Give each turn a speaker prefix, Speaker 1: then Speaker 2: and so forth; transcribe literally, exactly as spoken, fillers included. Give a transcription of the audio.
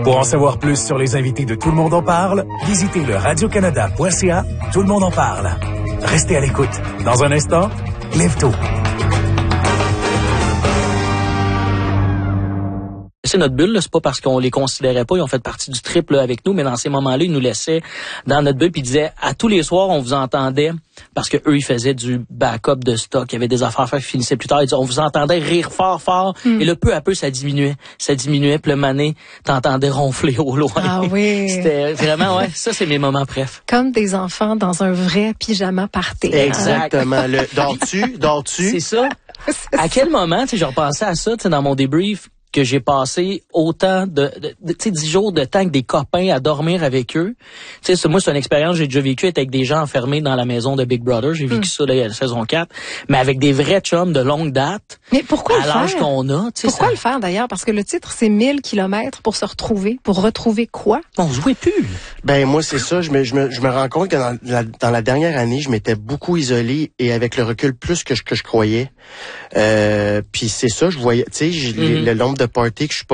Speaker 1: Pour en savoir plus sur les invités de Tout le monde en parle, visitez le radio canada point c a. Tout le monde en parle. Restez à l'écoute. Dans un instant, Lève tôt.
Speaker 2: C'est notre bulle, là. C'est pas parce qu'on les considérait pas, ils ont fait partie du trip là, avec nous, mais dans ces moments-là, ils nous laissaient dans notre bulle puis ils disaient à tous les soirs, on vous entendait parce que eux ils faisaient du backup de stock, il y avait des affaires à faire qui finissaient plus tard, ils disaient on vous entendait rire fort fort mm. et là peu à peu ça diminuait, ça diminuait puis le mané t'entendais ronfler au loin.
Speaker 3: Ah oui.
Speaker 2: C'était vraiment ouais, ça c'est mes moments préf.
Speaker 3: Comme des enfants dans un vrai pyjama party.
Speaker 4: Exactement. Hein? Le dors-tu, dors-tu.
Speaker 2: C'est ça. À quel moment, tu sais, je repensais à ça, tu sais, dans mon débrief que j'ai passé autant de, de, de tu sais, dix jours de temps avec des copains à dormir avec eux. Tu sais, moi, c'est une expérience que j'ai déjà vécue avec des gens enfermés dans la maison de Big Brother. J'ai vécu mm. ça, là, à la saison quatre. Mais avec des vrais chums de longue date.
Speaker 3: Mais pourquoi
Speaker 2: à
Speaker 3: le
Speaker 2: l'âge
Speaker 3: faire?
Speaker 2: qu'on a, tu sais.
Speaker 3: Pourquoi
Speaker 2: ça...
Speaker 3: le faire, d'ailleurs? Parce que le titre, c'est mille kilomètres pour se retrouver. Pour retrouver quoi?
Speaker 2: On jouait plus.
Speaker 4: Ben, moi, c'est ça. Je me, je me, je me rends compte que dans la, dans la dernière année, je m'étais beaucoup isolé et avec le recul plus que je, que je croyais. Euh, puis c'est ça, je voyais, tu sais, mm-hmm. le nombre de parties que je suis pas